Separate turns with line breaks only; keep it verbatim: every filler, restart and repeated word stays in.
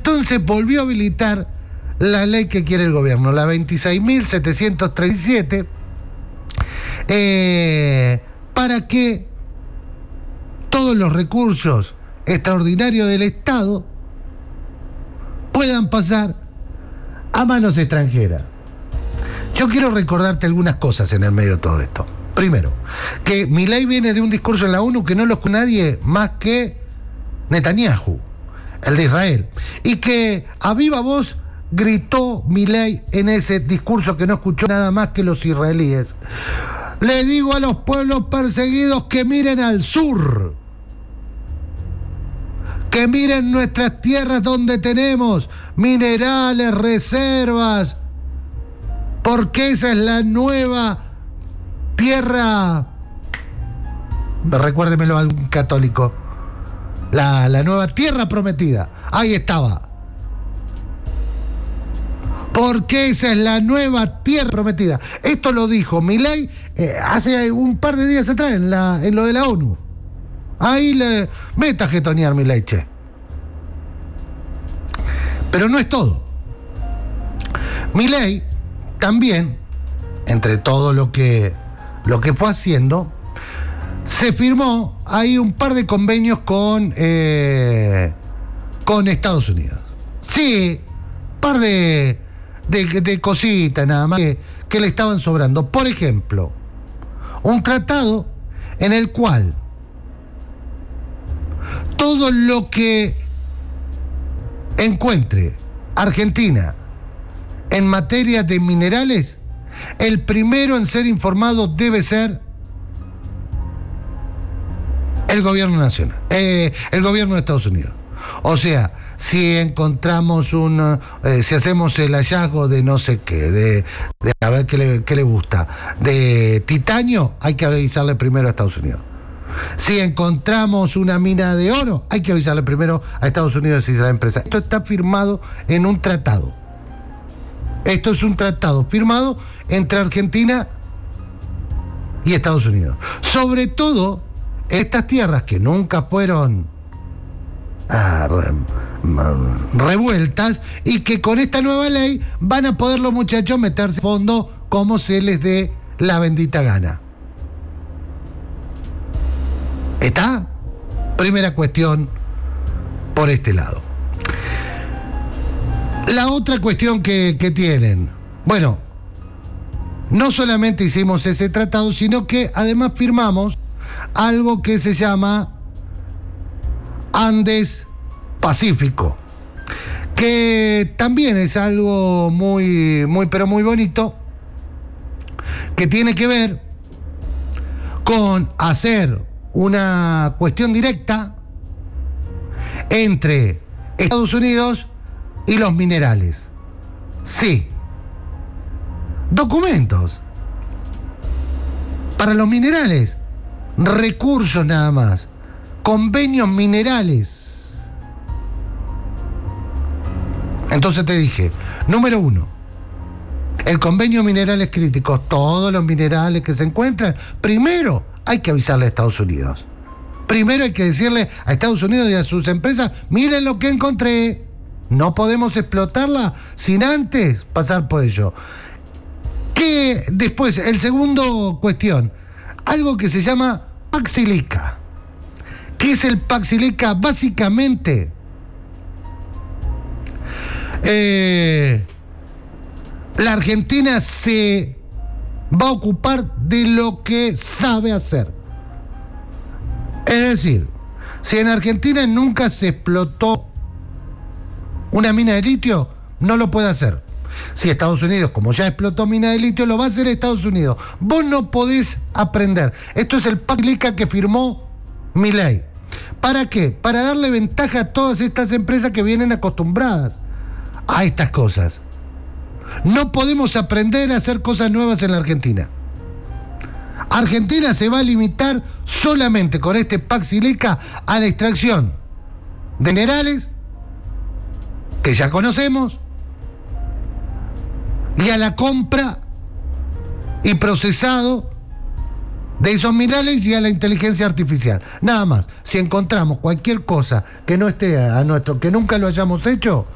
entonces volvió a habilitar la ley que quiere el gobierno, la veintiséis mil setecientos treinta y siete, eh, para que todos los recursos extraordinarios del Estado puedan pasar a manos extranjeras. Yo quiero recordarte algunas cosas en el medio de todo esto. Primero, que Milei viene de un discurso en la ONU que no lo escuchó nadie más que Netanyahu, el de Israel, y que a viva voz gritó Milei en ese discurso que no escuchó nada más que los israelíes. Le digo a los pueblos perseguidos que miren al sur, que miren nuestras tierras donde tenemos minerales, reservas, porque esa es la nueva tierra, recuérdemelo a algún católico, la, la nueva tierra prometida, ahí estaba. Porque esa es la nueva tierra prometida. Esto lo dijo Milei eh, hace un par de días atrás en, la, en lo de la ONU. Ahí le meta a jetonear Milei, che. Pero no es todo. Milei también, entre todo lo que, lo que fue haciendo, se firmó ahí un par de convenios con, eh, con Estados Unidos. Sí, un par de... De, de cositas nada más que, que le estaban sobrando. Por ejemplo, un tratado en el cual todo lo que encuentre Argentina en materia de minerales, el primero en ser informado debe ser el gobierno nacional, eh, el gobierno de Estados Unidos. O sea, si encontramos un, eh, si hacemos el hallazgo de no sé qué, de, de a ver qué le, qué le gusta, de titanio, hay que avisarle primero a Estados Unidos. Si encontramos una mina de oro, hay que avisarle primero a Estados Unidos si es la empresa. Esto está firmado en un tratado. Esto es un tratado firmado entre Argentina y Estados Unidos. Sobre todo, estas tierras que nunca fueron Ah, re, revueltas y que con esta nueva ley van a poder los muchachos meterse a fondo como se les dé la bendita gana. ¿Está? Primera cuestión por este lado. La otra cuestión que, que tienen, bueno, no solamente hicimos ese tratado, sino que además firmamos algo que se llama Andes Pacífico, que también es algo muy, muy, pero muy bonito, que tiene que ver con hacer una cuestión directa entre Estados Unidos y los minerales. Sí. Documentos para los minerales, recursos nada más. Convenios minerales. Entonces te dije, número uno, el convenio minerales críticos, todos los minerales que se encuentran, primero hay que avisarle a Estados Unidos. Primero hay que decirle a Estados Unidos y a sus empresas, miren lo que encontré, no podemos explotarla sin antes pasar por ello. Que después, el segundo cuestión, algo que se llama Pax Silica. ¿Qué es el Pax Silica? Básicamente, eh, la Argentina se va a ocupar de lo que sabe hacer. Es decir, si en Argentina nunca se explotó una mina de litio, no lo puede hacer. Si Estados Unidos, como ya explotó mina de litio, lo va a hacer Estados Unidos. Vos no podés aprender. Esto es el Pax Silica que firmó Milei. ¿Para qué? Para darle ventaja a todas estas empresas que vienen acostumbradas a estas cosas. No podemos aprender a hacer cosas nuevas en la Argentina. Argentina se va a limitar solamente con este Pax Silica a la extracción de minerales que ya conocemos y a la compra y procesado de esos minerales y a la inteligencia artificial. Nada más. Si encontramos cualquier cosa que no esté a nuestro, que nunca lo hayamos hecho,